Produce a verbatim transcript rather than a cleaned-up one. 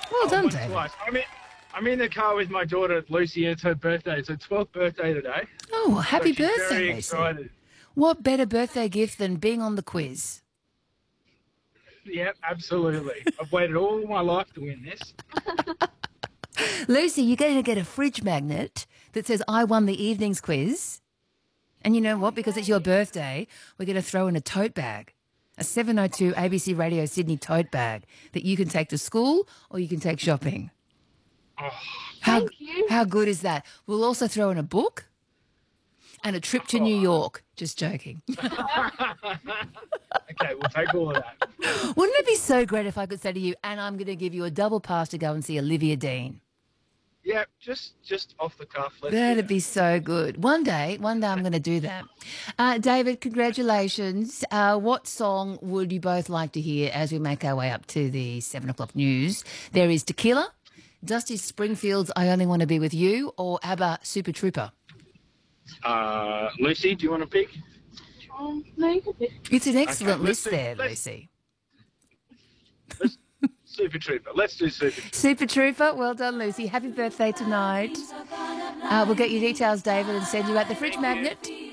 Well Oh, done, once, David. twice. I'm in, I'm in the car with my daughter, Lucy, and it's her birthday. It's her twelfth birthday today. Oh, well, happy so she's birthday, very Lucy. excited. What better birthday gift than being on the quiz? Yep, absolutely. I've waited all my life to win this. Lucy, you're going to get a fridge magnet that says, I won the evening's quiz. And you know what? Because it's your birthday, we're going to throw in a tote bag, a seven oh two A B C Radio Sydney tote bag that you can take to school or you can take shopping. Oh, How, Thank you. How good is that? We'll also throw in a book and a trip to New York. Just joking. okay, we'll take all of that. Wouldn't it be so great if I could say to you, and I'm going to give you a double pass to go and see Olivia Dean? Yep, just just off the cuff. Let's do That'd that. be so good. One day, one day I'm going to do that. Uh, David, congratulations. Uh, what song would you both like to hear as we make our way up to the seven o'clock news? There is Tequila, Dusty Springfield's I Only Want to Be With You, or ABBA Super Trooper. Uh, Lucy, do you want to pick? Um, no, you can pick. It's an excellent Okay, list let's do- there, let's- Lucy. Let's, Super Trooper. Let's do Super Trooper. Super Trooper, well done, Lucy. Happy birthday tonight. Uh, we'll get your details, David, and send you out the fridge magnet.